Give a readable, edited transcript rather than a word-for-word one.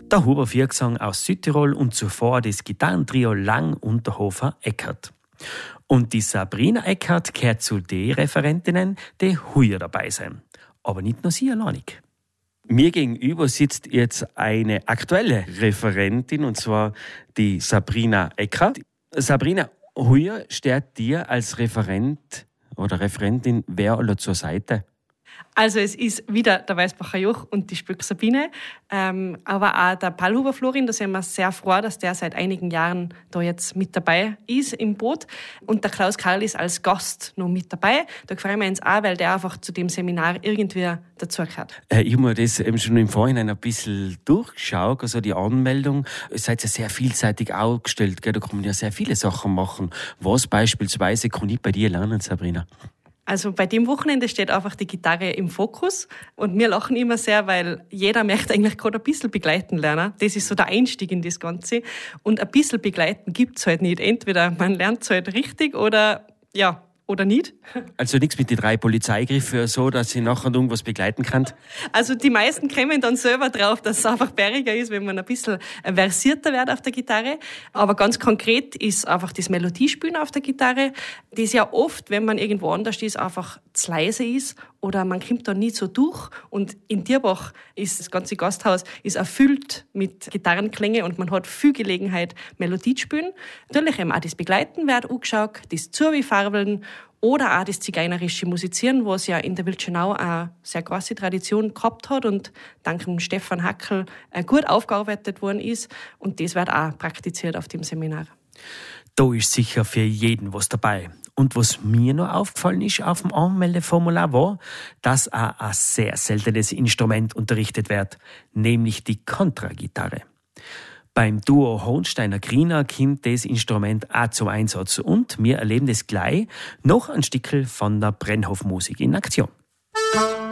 Der Huber Viergesang aus Südtirol und zuvor das Gitarrentrio Lang-Unterhofer-Eckert. Und die Sabrina Eckert gehört zu den Referentinnen, die heuer dabei sind. Aber nicht nur sie alleinig. Mir gegenüber sitzt jetzt eine aktuelle Referentin, und zwar die Sabrina Eckert. Sabrina, heuer steht dir als Referent oder Referentin wer alle zur Seite? Also es ist wieder der Weißbacher Joch und die Spöck Sabine, aber auch der Paul Florin, da sind wir sehr froh, dass der seit einigen Jahren da jetzt mit dabei ist im Boot. Und der Klaus Karl ist als Gast noch mit dabei. Da freuen wir uns auch, weil der einfach zu dem Seminar irgendwie dazugehört. Ich habe mir das eben schon im Vorhinein ein bisschen durchgeschaut, also die Anmeldung. Ihr seid ja sehr vielseitig aufgestellt, gell? Da kann man ja sehr viele Sachen machen. Was beispielsweise kann ich bei dir lernen, Sabrina? Also bei dem Wochenende steht einfach die Gitarre im Fokus und wir lachen immer sehr, weil jeder möchte eigentlich gerade ein bisschen begleiten lernen. Das ist so der Einstieg in das Ganze. Und ein bisschen begleiten gibt's halt nicht. Entweder man lernt es halt richtig oder nicht. Also nichts mit den 3 Polizeigriffen, so dass sie nachher irgendwas begleiten kann? Also die meisten kommen dann selber drauf, dass es einfach bäriger ist, wenn man ein bisschen versierter wird auf der Gitarre. Aber ganz konkret ist einfach das Melodiespielen auf der Gitarre, das ja oft, wenn man irgendwo anders ist, einfach zu leise ist oder man kommt da nie so durch. Und in Dierbach ist das ganze Gasthaus ist erfüllt mit Gitarrenklänge und man hat viel Gelegenheit, Melodie zu spielen. Natürlich eben auch das Begleiten wird angeschaut, das Zurwi-Farbeln oder auch das zigeunerische Musizieren, was ja in der Wildschönau eine sehr große Tradition gehabt hat und dank dem Stefan Hackel gut aufgearbeitet worden ist. Und das wird auch praktiziert auf dem Seminar. Da ist sicher für jeden was dabei. Und was mir noch aufgefallen ist auf dem Anmeldeformular war, dass auch ein sehr seltenes Instrument unterrichtet wird, nämlich die Kontragitarre. Beim Duo Hohnsteiner-Griner kommt das Instrument auch zum Einsatz und wir erleben das gleich noch ein Stückchen von der Brennhof-Musik in Aktion.